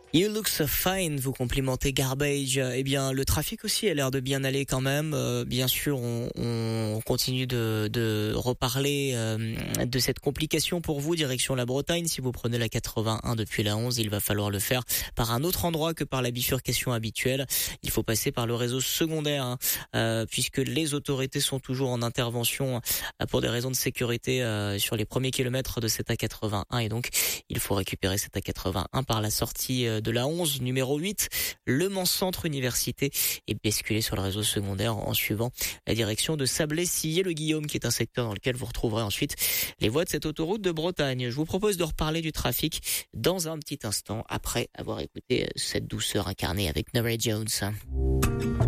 You look so fine, vous complimentez Garbage. Eh bien, le trafic aussi a l'air de bien aller quand même. Bien sûr, on continue de reparler de cette complication pour vous, direction la Bretagne. Si vous prenez la 81 depuis la 11, il va falloir le faire par un autre endroit que par la bifurcation habituelle. Il faut passer par le réseau secondaire, puisque les autorités sont toujours en intervention pour des raisons de sécurité sur les premiers kilomètres de cette A81. Et donc, il faut récupérer cette A81 par la sortie de la 11, numéro 8, Le Mans Centre Université, et basculer sur le réseau secondaire en suivant la direction de Sablé-Sillé-le-Guillaume, qui est un secteur dans lequel vous retrouverez ensuite les voies de cette autoroute de Bretagne. Je vous propose de reparler du trafic dans un petit instant, après avoir écouté cette douceur incarnée avec Norah Jones.